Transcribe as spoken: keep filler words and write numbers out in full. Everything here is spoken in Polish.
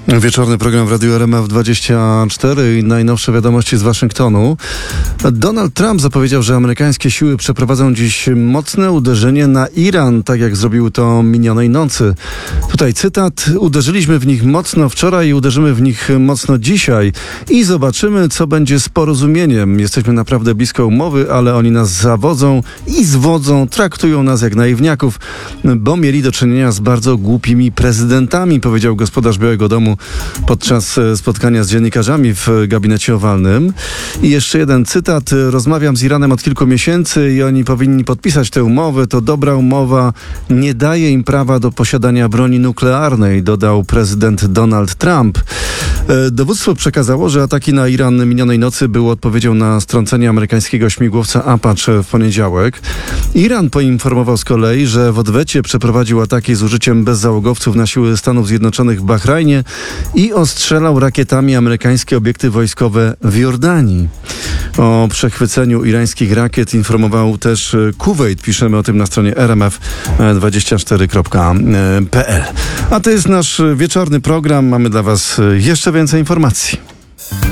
Wieczorny program w Radiu R M F dwadzieścia cztery i najnowsze wiadomości z Waszyngtonu. Donald Trump zapowiedział, że amerykańskie siły przeprowadzą dziś mocne uderzenie na Iran, tak jak zrobił to minionej nocy. Tutaj cytat: uderzyliśmy w nich mocno wczoraj i uderzymy w nich mocno dzisiaj i zobaczymy, co będzie z porozumieniem. Jesteśmy naprawdę blisko umowy, ale oni nas zawodzą i zwodzą, traktują nas jak naiwniaków, bo mieli do czynienia z bardzo głupimi prezydentami, powiedział gospodarz Białego Domu podczas spotkania z dziennikarzami w gabinecie owalnym. I jeszcze jeden cytat. Rozmawiam z Iranem od kilku miesięcy i oni powinni podpisać tę umowę. To dobra umowa. Nie daje im prawa do posiadania broni nuklearnej, dodał prezydent Donald Trump. Dowództwo przekazało, że ataki na Iran minionej nocy były odpowiedzią na strącenie amerykańskiego śmigłowca Apache w poniedziałek. Iran poinformował z kolei, że w odwecie przeprowadził ataki z użyciem bezzałogowców na siły Stanów Zjednoczonych w Bahrajnie i ostrzelał rakietami amerykańskie obiekty wojskowe w Jordanii. O przechwyceniu irańskich rakiet informował też Kuwejt. Piszemy o tym na stronie r m f dwadzieścia cztery kropka p l. A to jest nasz wieczorny program. Mamy dla Was jeszcze więcej informacji.